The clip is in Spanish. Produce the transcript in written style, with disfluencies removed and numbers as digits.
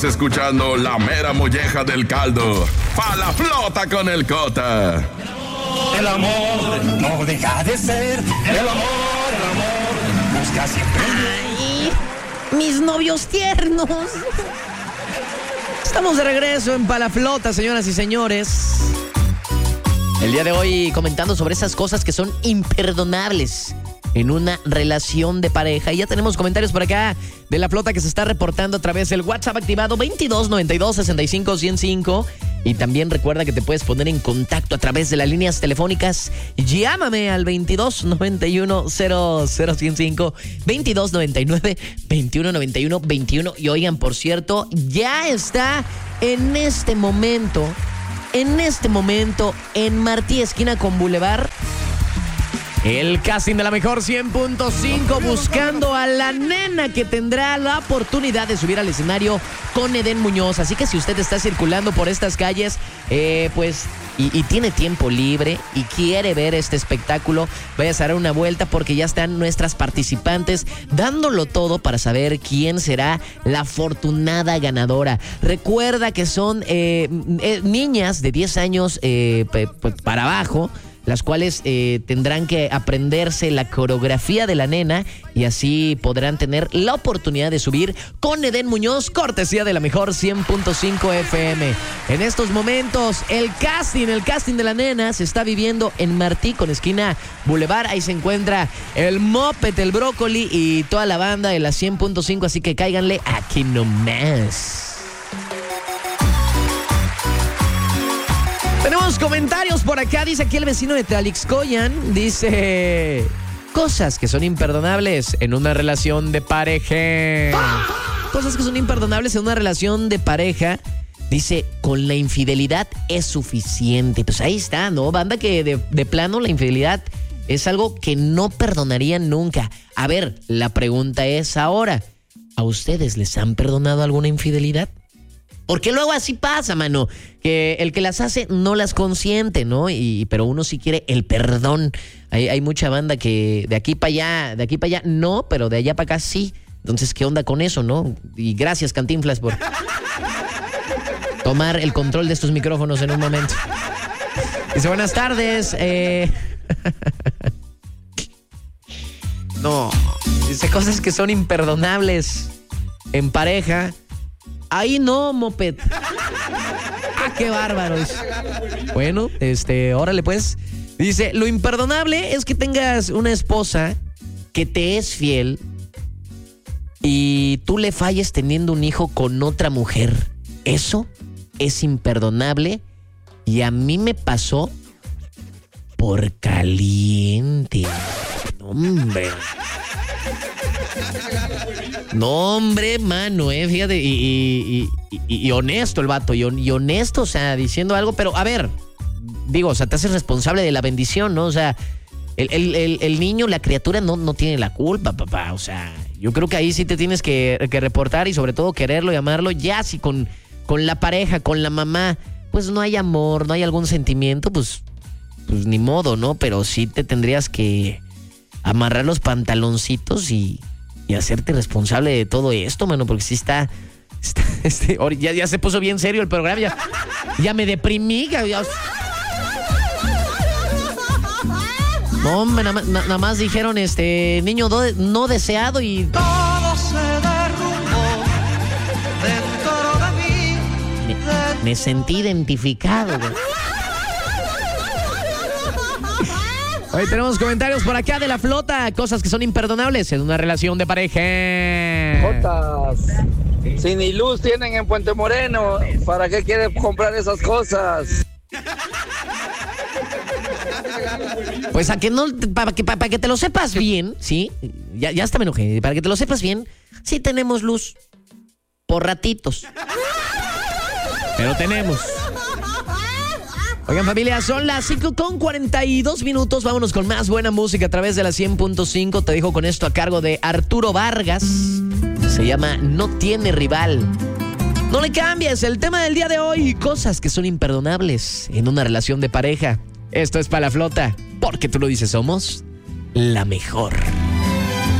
Escuchando la mera molleja del caldo. Pa' la flota con el Cota. El amor no deja de ser. El amor busca siempre. Ay, mis novios tiernos. Estamos de regreso en Pa' la Flota, señoras y señores. El día de hoy comentando sobre esas cosas que son imperdonables en una relación de pareja. Y ya tenemos comentarios por acá de la flota que se está reportando a través del WhatsApp activado 2292-65-105. Y también recuerda que te puedes poner en contacto a través de las líneas telefónicas. Llámame al 2291-00105, 2299-2191-21. Y oigan, por cierto, ya está en este momento en Martí, esquina con Boulevard, el casting de la mejor 100.5, buscando a la nena que tendrá la oportunidad de subir al escenario con Edén Muñoz. Así que si usted está circulando por estas calles, y tiene tiempo libre y quiere ver este espectáculo, vaya a dar una vuelta porque ya están nuestras participantes dándolo todo para saber quién será la afortunada ganadora. Recuerda que son niñas de 10 años para abajo, las cuales tendrán que aprenderse la coreografía de la nena y así podrán tener la oportunidad de subir con Edén Muñoz, cortesía de la mejor 100.5 FM. En estos momentos, el casting de la nena se está viviendo en Martí con esquina Boulevard. Ahí se encuentra el Moped, el Brócoli y toda la banda de la 100.5, así que cáiganle aquí nomás. Tenemos comentarios por acá, dice aquí el vecino de Tlalixcoyan, dice: cosas que son imperdonables en una relación de pareja. Cosas que son imperdonables en una relación de pareja. Dice, con la infidelidad es suficiente. Pues ahí está, ¿no? Banda que de plano la infidelidad es algo que no perdonarían nunca. A ver, la pregunta es ahora, ¿a ustedes les han perdonado alguna infidelidad? Porque luego así pasa, mano, que el que las hace no las consiente, ¿no? Pero uno sí quiere el perdón. Hay mucha banda que de aquí para allá no, pero de allá para acá sí. Entonces, ¿qué onda con eso, no? Y gracias, Cantinflas, por tomar el control de estos micrófonos en un momento. Dice, buenas tardes. No, dice cosas que son imperdonables en pareja. Ahí no, Moped. ¡Ah, qué bárbaros! Bueno, órale pues. Dice, lo imperdonable es que tengas una esposa que te es fiel y tú le falles teniendo un hijo con otra mujer. Eso es imperdonable y a mí me pasó por caliente. Hombre. No, hombre, mano, fíjate, y honesto el vato, y honesto, o sea, diciendo algo, pero a ver, digo, o sea, te haces responsable de la bendición, ¿no? O sea, el niño, la criatura no tiene la culpa, papá, o sea, yo creo que ahí sí te tienes que reportar y sobre todo quererlo y amarlo, ya si con la pareja, con la mamá, pues no hay amor, no hay algún sentimiento, pues ni modo, ¿no? Pero sí te tendrías que amarrar los pantaloncitos y hacerte responsable de todo esto, mano, porque sí está ya se puso bien serio el programa, ya me deprimí, no, hombre, nada más dijeron niño no deseado y todo se derrumbó dentro de mí. Me sentí identificado, güey. Hoy tenemos comentarios por acá de la flota. Cosas que son imperdonables en una relación de pareja. Jotas, si ni luz tienen en Puente Moreno, ¿para qué quieren comprar esas cosas? Pues para que te lo sepas bien, ¿sí? Ya hasta me enojé. Para que te lo sepas bien, sí tenemos luz. Por ratitos. Pero tenemos. Oigan, familia, son las 5:42. Vámonos con más buena música a través de la 100.5. Te dejo con esto a cargo de Arturo Vargas. Se llama No Tiene Rival. No le cambies, el tema del día de hoy. Cosas que son imperdonables en una relación de pareja. Esto es para la flota, porque tú lo dices, somos la mejor.